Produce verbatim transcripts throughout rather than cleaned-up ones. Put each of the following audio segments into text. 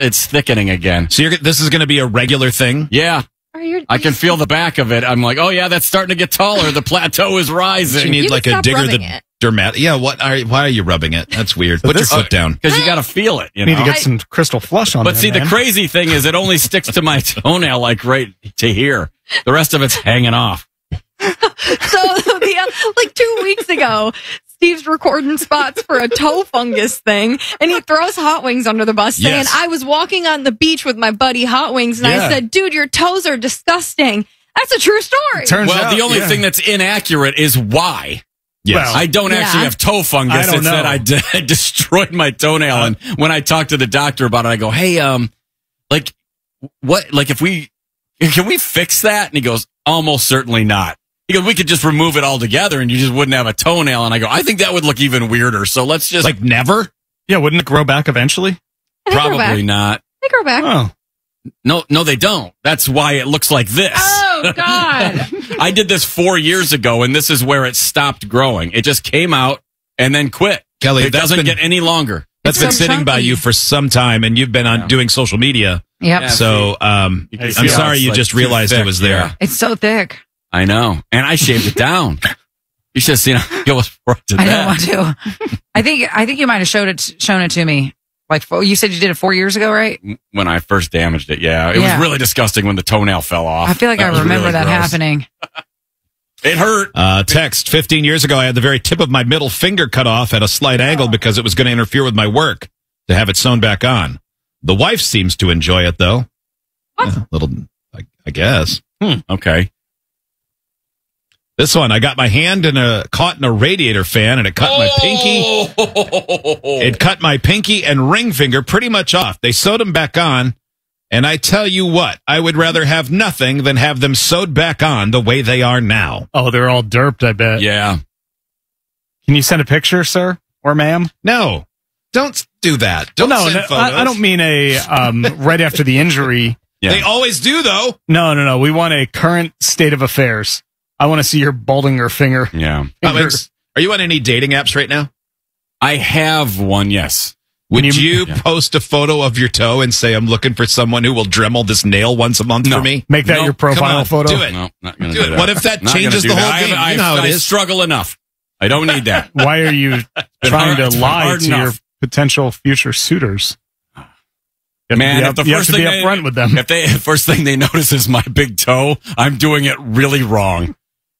it's thickening again. So you're, this is going to be a regular thing? Yeah. Are you, I can feel the back of it. I'm like, oh, yeah, that's starting to get taller. The plateau is rising. You need You like can a stop digger rubbing that it. dermat. Yeah, what are, why are you rubbing it? That's weird. Put your foot down. Because you got to feel it. You Need know? to get some Crystal Flush on But there, see, man. the crazy thing is it only sticks to my toenail like right to here. The rest of it's hanging off. So, the, uh, like two weeks ago, Steve's recording spots for a toe fungus thing, and he throws Hot Wings under the bus, saying, Yes. I was walking on the beach with my buddy Hot Wings, and Yeah. I said, dude, your toes are disgusting. That's a true story. Turns Well, out, the only yeah. thing that's inaccurate is why. Yes. Well, I don't Yeah. actually have toe fungus. I don't It's know. that I, de- I destroyed my toenail. Uh, and when I talked to the doctor about it, I go, hey, um, like, what, like, if we, can we fix that? And he goes, almost certainly not. He goes, we could just remove it altogether and you just wouldn't have a toenail. And I go, I think that would look even weirder. So let's just, like never? Yeah, wouldn't it grow back eventually? They grow probably back. not. They grow back. Oh. No, no, they don't. That's why it looks like this. Oh, God. I did this four years ago, and this is where it stopped growing. It just came out and then quit. Kelly, it that's doesn't been- get any longer. That's It's been so sitting by chunky. you for some time, and you've been on Yeah. doing social media. Yep. Yeah. So um, You can I'm see how sorry it's, you like, just too realized thick. it was there. Yeah. It's so thick. I know. And I shaved it down. You should have seen how it was brought to I that. don't want to. I think I think you might have showed it shown it to me. Like fo- you said, you did it four years ago, right? When I first damaged it, yeah. It Yeah. was really disgusting when the toenail fell off. I feel like That I was remember really that gross. happening. It hurt. Uh, text, fifteen years ago, I had the very tip of my middle finger cut off at a slight angle because it was going to interfere with my work to have it sewn back on. The wife seems to enjoy it, though. What? Yeah, little, I, I guess. Hmm. Okay. This one, I got my hand in a caught in a radiator fan, and it cut my pinky. It cut my pinky and ring finger pretty much off. They sewed them back on, and I tell you what, I would rather have nothing than have them sewed back on the way they are now. Oh, they're all derped, I bet. Yeah. Can you send a picture, sir or ma'am? No, don't do that. Don't Well, no, send no I, I photos. don't mean a um, right after the injury. Yeah. They always do, though. No, no, no. We want a current state of affairs. I want to see your Baldinger finger. Yeah. Alex, are you on any dating apps right now? I have one, yes. Would you- you, Yeah. post a photo of your toe and say, I'm looking for someone who will Dremel this nail once a month No. for me? Make that No, your come profile on, photo. do it. No, not gonna Do do, it. that. What if that Not gonna changes do the that. whole I game? have- I, You know how it I is. struggle enough. I don't need that. Why are you been trying hard- to it's been lie hard to your enough. potential future suitors? You have Man, to be, if the up- you have first to thing be they, upfront with them. if they first thing they notice is my big toe, I'm doing it really wrong.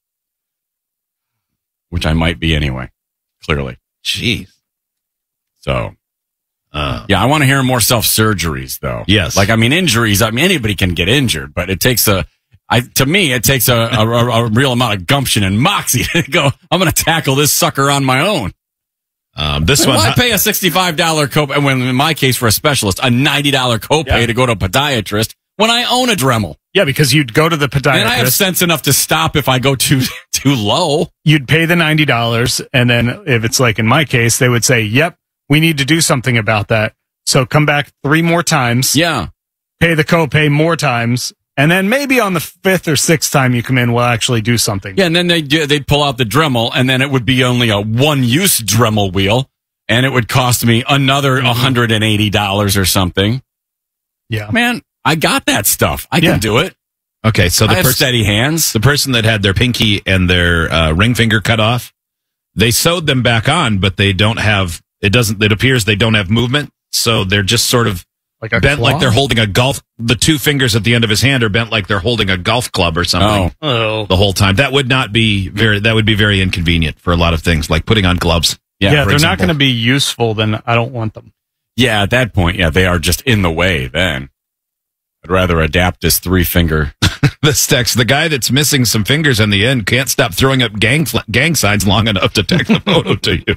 Which I might be anyway, clearly. Jeez. So, Uh, yeah, I want to hear more self surgeries though. Yes. Like, I mean, injuries. I mean, anybody can get injured, but it takes a. I to me, it takes a, a, a, a real amount of gumption and moxie to go. I'm going to tackle this sucker on my own. um, this one, Why pay a sixty-five dollars copay? When in my case, for a specialist, a ninety dollars copay Yeah. to go to a podiatrist when I own a Dremel. Yeah, because you'd go to the And I have podiatrist, sense enough to stop if I go too too low. you'd pay the ninety dollars, and then if it's like in my case, they would say, yep, we need to do something about that. So come back three more times, Yeah. pay the copay more times, and then maybe on the fifth or sixth time you come in, we'll actually do something. Yeah, and then they do, they'd pull out the Dremel, and then it would be only a one-use Dremel wheel, and it would cost me another Mm-hmm. one hundred eighty dollars or something. Yeah. Man, I got that stuff. I Yeah. can do it. okay, so I the have person, steady hands. the person that had their pinky and their uh, ring finger cut off, they sewed them back on, but they don't have, it doesn't, it appears they don't have movement. So they're just sort of Like a bent claw? like they're holding a golf. The two fingers at the end of his hand are bent like they're holding a golf club or something Oh. the whole time. That would not be very, that would be very inconvenient for a lot of things, like putting on gloves. Yeah, Yeah, they're for not example. going to be useful, then I don't want them. Yeah, at that point, yeah, they are just in the way then. I'd rather adapt this three-finger. This text, the guy that's missing some fingers in the end can't stop throwing up gang fl- gang signs long enough to text the photo to you.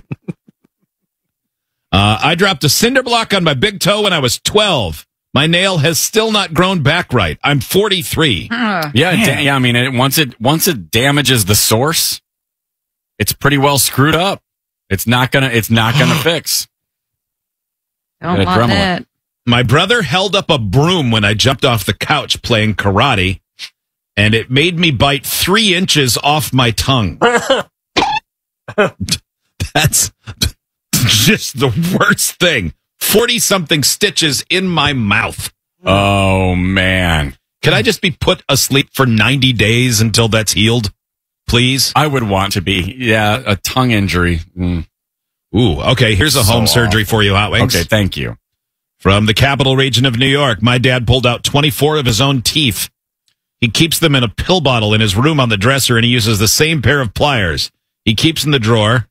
Uh, I dropped a cinder block on my big toe when I was twelve. My nail has still not grown back right. I'm forty-three. Ugh. Yeah, da- yeah. I mean, it, once it once it damages the source, it's pretty well screwed up. It's not gonna. It's not gonna fix. Don't Yeah, want Dremel it. that. My brother held up a broom when I jumped off the couch playing karate, and it made me bite three inches off my tongue. That's just the worst thing. forty-something stitches in my mouth. Oh, man. Can I just be put asleep for ninety days until that's healed? Please? I would want to be. Yeah, a tongue injury. Mm. Ooh, okay. Here's a So home surgery for you, Hot Wings. Okay, thank you. From the capital region of New York, my dad pulled out twenty-four of his own teeth. He keeps them in a pill bottle in his room on the dresser, and he uses the same pair of pliers. He keeps in the drawer.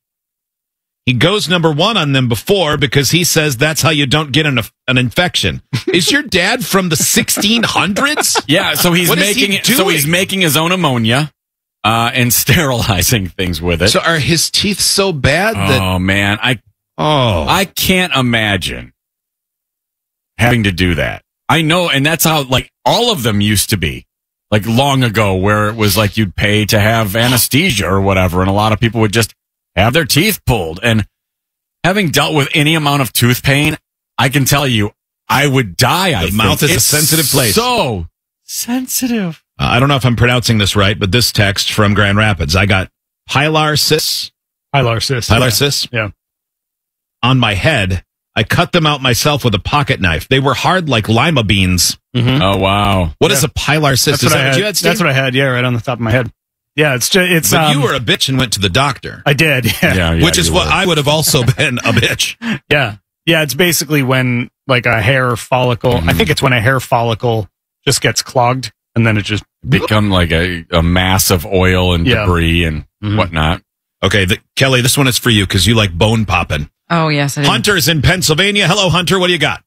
He goes number one on them before because he says that's how you don't get an, an infection. Is your dad from the sixteen hundreds? Yeah, so he's What is he making so doing? he's making his own ammonia uh, and sterilizing things with it. So are his teeth so bad that... oh man, I Oh. I can't imagine having to do that. I know, and that's how like all of them used to be. Like long ago, where it was like you'd pay to have anesthesia or whatever, and a lot of people would just have their teeth pulled. And having dealt with any amount of tooth pain, I can tell you, I would die. I The mouth think. is a It's sensitive place. So sensitive. Uh, I don't know if I'm pronouncing this right, but this text from Grand Rapids, I got pilar cysts. Pilar cysts. Pilar yeah. cysts? Yeah. On my head. I cut them out myself with a pocket knife. They were hard like lima beans. Mm-hmm. Oh wow! What Yeah. is a pilar cyst? That's Is what that I what had. you had, Steve? That's what I had. Yeah, right on the top of my head. Yeah, it's just it's. But um, you were a bitch and went to the doctor, I did. Yeah. Yeah, yeah, which is you what were. I would have also been, a bitch. Yeah. Yeah. It's basically when like a hair follicle. Mm-hmm. I think it's when a hair follicle just gets clogged and then it just. become like a, a mass of oil and Yeah. debris and Mhm. whatnot. Okay, the, Kelly, this one is for you because you like bone popping. Oh, yes. I did. Hunter's in Pennsylvania. Hello, Hunter. What do you got?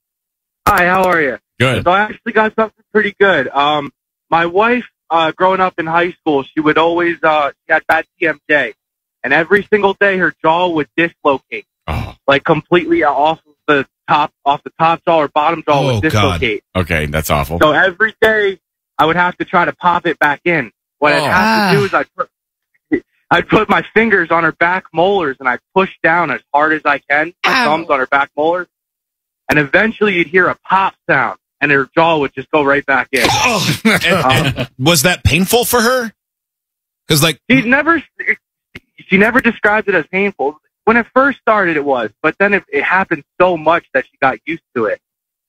Hi, how are you? Good. So I actually got something pretty good. Um, my wife, uh, growing up in high school, she would always, uh, she had bad T M J. And every single day her jaw would dislocate, Oh, like completely off of the top, off the top jaw or bottom jaw Oh, would God. dislocate. okay, that's awful. So every day I would have to try to pop it back in. What Oh. I'd have to do is I'd put, I'd put my fingers on her back molars and I'd push down as hard as I can, my Ow. thumbs on her back molars. And eventually you'd hear a pop sound and her jaw would just go right back in. And- and was that painful for her? Because, like, She never, she never described it as painful. When it first started, it was, but then it, it happened so much that she got used to it.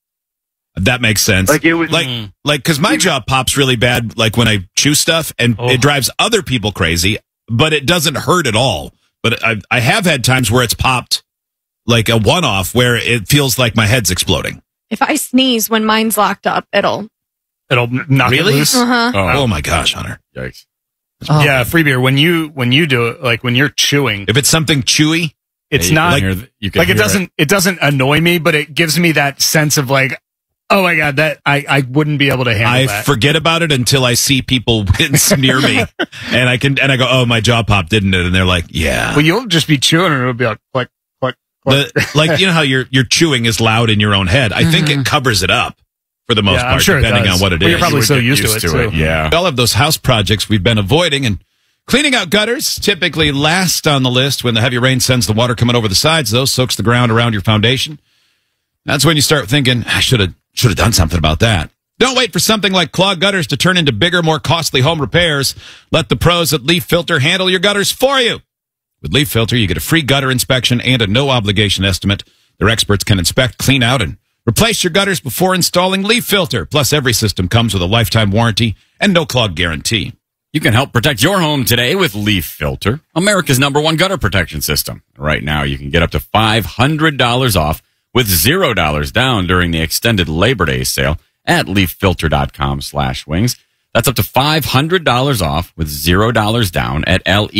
that makes sense. Like it was, like, Mm. like, because my jaw pops really bad, like when I chew stuff, and Oh. it drives other people crazy, but it doesn't hurt at all. But I, I have had times where it's popped like a one-off where it feels like my head's exploding. If I sneeze when mine's locked up, it'll. It'll knock it Really? loose. Uh huh. Oh, Oh my gosh, Hunter! yikes. Oh. Yeah, free beer. When you when you do it, like when you're chewing, If it's something chewy, it's Yeah, you not can hear th- you can like it hear doesn't it. doesn't annoy me, but it gives me that sense of like, oh my god, that I I wouldn't be able to handle I that. forget about it until I see people wince near me, and I can and I go, "Oh, my jaw popped, didn't it?" And they're like, "Yeah." Well, you'll just be chewing and it'll be like click click click. The, like you know how your your chewing is loud in your own head. I think it covers it up for the most Yeah, I'm part, sure it depending does. on what it Well, is. you're probably You would so get used to it, too. Yeah. All of those house projects we've been avoiding, and cleaning out gutters typically last on the list when the heavy rain sends the water coming over the sides. Though soaks the ground around your foundation. That's when you start thinking, I should have should have done something about that. Don't wait for something like clogged gutters to turn into bigger, more costly home repairs. Let the pros at Leaf Filter handle your gutters for you. With Leaf Filter, you get a free gutter inspection and a no obligation estimate. Their experts can inspect, clean out, and replace your gutters before installing Leaf Filter. Plus, every system comes with a lifetime warranty and no clog guarantee. You can help protect your home today with Leaf Filter, America's number one gutter protection system. Right now, you can get up to five hundred dollars off with zero dollars down during the extended Labor Day sale at leaffilter.com slash wings. That's up to five hundred dollars off with zero dollars down at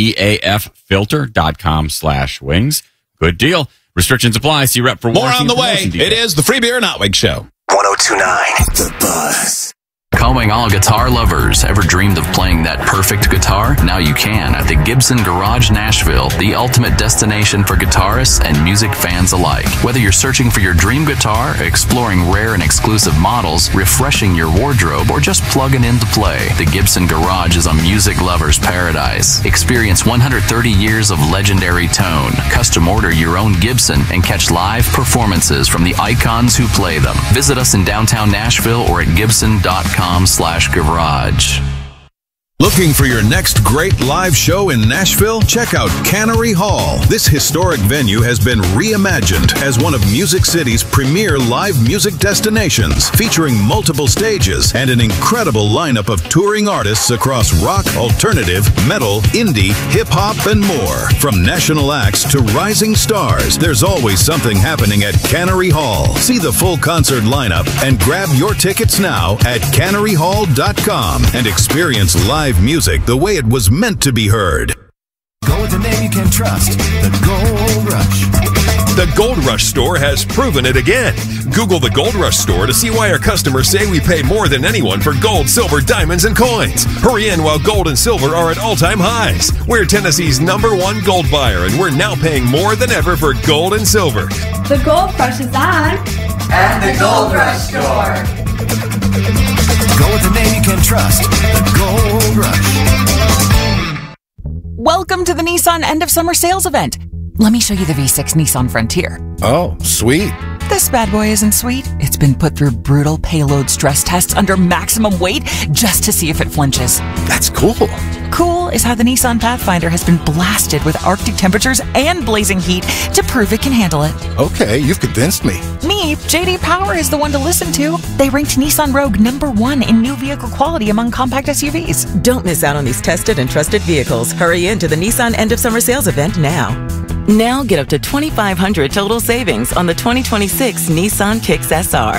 leaffilter.com slash wings. Good deal. Restrictions apply. See rep for More warranty on the and way. promotion It details. is the Free Beer and Hot Wings Show. one oh two point nine The Buzz. Calling all guitar lovers. Ever dreamed of playing that perfect guitar? Now you can at the Gibson Garage Nashville, the ultimate destination for guitarists and music fans alike. Whether you're searching for your dream guitar, exploring rare and exclusive models, refreshing your wardrobe, or just plugging in to play, the Gibson Garage is a music lover's paradise. Experience one hundred thirty years of legendary tone. Custom order your own Gibson and catch live performances from the icons who play them. Visit us in downtown Nashville or at gibson dot com slash garage. Looking for your next great live show in Nashville? Check out Cannery Hall. This historic venue has been reimagined as one of Music City's premier live music destinations, featuring multiple stages and an incredible lineup of touring artists across rock, alternative, metal, indie, hip-hop, and more. From national acts to rising stars, there's always something happening at Cannery Hall. See the full concert lineup and grab your tickets now at cannery hall dot com and experience live music the way it was meant to be heard. Go with the name you can trust, the Gold Rush. The Gold Rush store has proven it again. Google the Gold Rush store to see why our customers say we pay more than anyone for gold, silver, diamonds, and coins. Hurry in while gold and silver are at all-time highs. We're Tennessee's number one gold buyer, and we're now paying more than ever for gold and silver. The Gold Rush is on at the Gold Rush store. Go with the name you can trust, the Gold Rush. Welcome to the Nissan End of Summer Sales event. Let me show you the V six Nissan Frontier. Oh, sweet. This bad boy isn't sweet. It's been put through brutal payload stress tests under maximum weight just to see if it flinches. That's cool. Cool is how the Nissan Pathfinder has been blasted with Arctic temperatures and blazing heat to prove it can handle it. Okay, you've convinced me. Me, J D Power is the one to listen to. They ranked Nissan Rogue number one in new vehicle quality among compact S U Vs. Don't miss out on these tested and trusted vehicles. Hurry into the Nissan End of Summer Sales event now. Now get up to twenty-five hundred dollars total savings on the twenty twenty-six Nissan Kicks S R.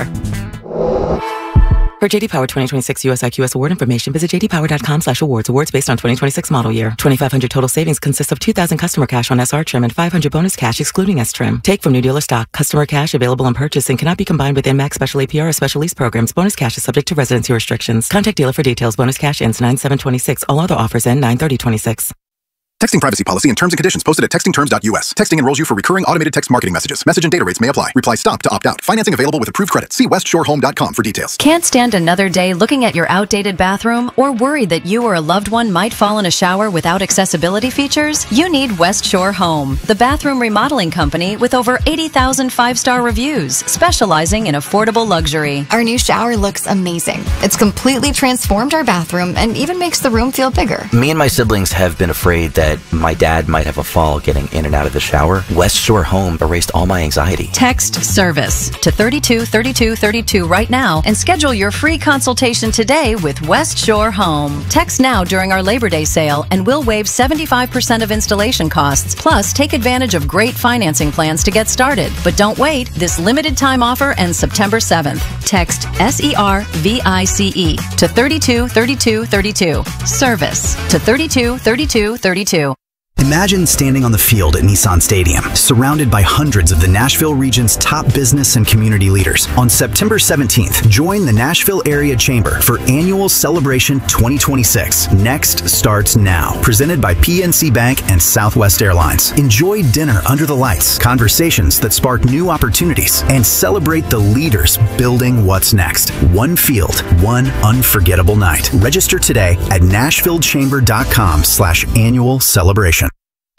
For J D Power twenty twenty-six U S I Q S award information, visit j d power dot com slash awards. Awards based on twenty twenty-six model year. twenty-five hundred total savings consists of two thousand customer cash on S R trim and five hundred bonus cash excluding S trim. Take from new dealer stock. Customer cash available on purchase and cannot be combined with M A X special A P R or special lease programs. Bonus cash is subject to residency restrictions. Contact dealer for details. Bonus cash ends nine seven twenty-six. All other offers end nine thirty twenty-six. Texting privacy policy and terms and conditions posted at texting terms dot U S. Texting enrolls you for recurring automated text marketing messages. Message and data rates may apply. Reply stop to opt out. Financing available with approved credit. See west shore home dot com for details. Can't stand another day looking at your outdated bathroom or worried that you or a loved one might fall in a shower without accessibility features? You need West Shore Home, the bathroom remodeling company with over eighty thousand five-star reviews, specializing in affordable luxury. Our new shower looks amazing. It's completely transformed our bathroom and even makes the room feel bigger. Me and my siblings have been afraid that my dad might have a fall getting in and out of the shower. West Shore Home erased all my anxiety. Text SERVICE to thirty-two thirty-two thirty-two right now and schedule your free consultation today with West Shore Home. Text now during our Labor Day sale and we'll waive seventy-five percent of installation costs. Plus, take advantage of great financing plans to get started. But don't wait. This limited time offer ends September seventh. Text S E R V I C E to thirty-two thirty-two thirty-two. SERVICE to thirty-two thirty-two thirty-two. Imagine standing on the field at Nissan Stadium, surrounded by hundreds of the Nashville region's top business and community leaders. On September seventeenth, join the Nashville Area Chamber for Annual Celebration twenty twenty-six. Next starts now. Presented by P N C Bank and Southwest Airlines. Enjoy dinner under the lights, conversations that spark new opportunities, and celebrate the leaders building what's next. One field, one unforgettable night. Register today at nashville chamber dot com slash annual celebration.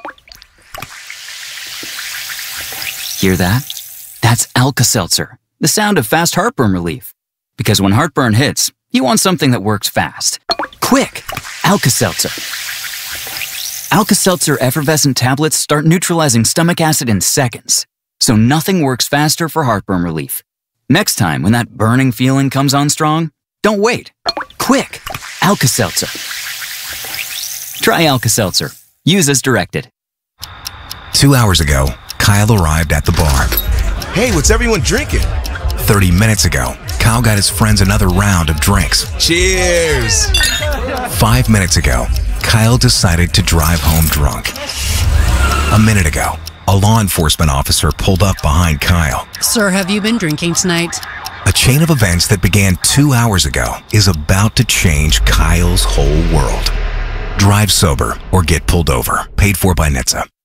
Hear that? That's Alka-Seltzer, the sound of fast heartburn relief. Because when heartburn hits, you want something that works fast. Quick! Alka-Seltzer. Alka-Seltzer effervescent tablets start neutralizing stomach acid in seconds, so nothing works faster for heartburn relief. Next time, when that burning feeling comes on strong, don't wait. Quick! Alka-Seltzer. Try Alka-Seltzer. Use as directed. Two hours ago, Kyle arrived at the bar. Hey, what's everyone drinking? thirty minutes ago, Kyle got his friends another round of drinks. Cheers! Five minutes ago, Kyle decided to drive home drunk. A minute ago, a law enforcement officer pulled up behind Kyle. Sir, have you been drinking tonight? A chain of events that began two hours ago is about to change Kyle's whole world. Drive sober or get pulled over. Paid for by N H T S A.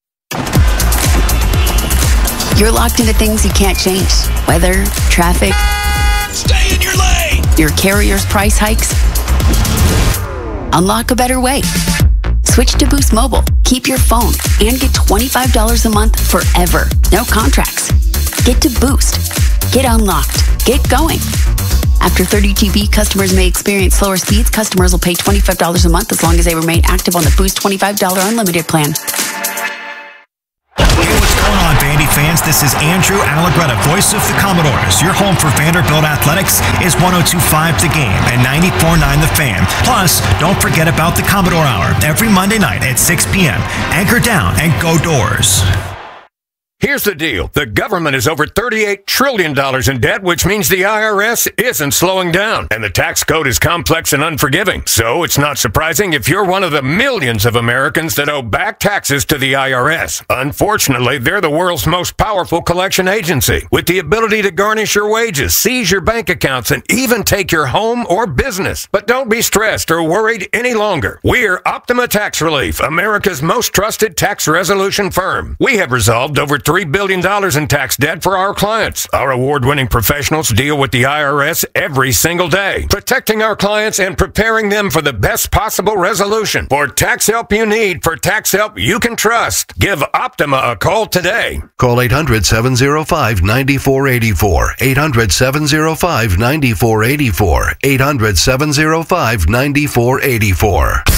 You're locked into things you can't change. Weather, traffic. Stay in your lane! Your carrier's price hikes. Unlock a better way. Switch to Boost Mobile. Keep your phone and get twenty-five dollars a month forever. No contracts. Get to Boost. Get unlocked. Get going. After thirty G B, customers may experience slower speeds. Customers will pay twenty-five dollars a month as long as they remain active on the Boost twenty-five dollars unlimited plan. Hey, what's going on, Vandy fans? This is Andrew Allegretta, voice of the Commodores. Your home for Vanderbilt Athletics is one oh two point five The Game and ninety-four point nine The Fan. Plus, don't forget about the Commodore Hour every Monday night at six p.m. Anchor down and go Doors. Here's the deal. The government is over thirty-eight trillion dollars in debt, which means the I R S isn't slowing down. And the tax code is complex and unforgiving. So it's not surprising if you're one of the millions of Americans that owe back taxes to the I R S. Unfortunately, they're the world's most powerful collection agency, with the ability to garnish your wages, seize your bank accounts, and even take your home or business. But don't be stressed or worried any longer. We're Optima Tax Relief, America's most trusted tax resolution firm. We have resolved over three billion dollars in tax debt for our clients. Our award-winning professionals deal with the I R S every single day, protecting our clients and preparing them for the best possible resolution. For tax help you need, for tax help you can trust, give Optima a call today. Call eight hundred, seven oh five, nine four eight four. eight hundred, seven oh five, nine four eight four. eight hundred, seven oh five, nine four eight four.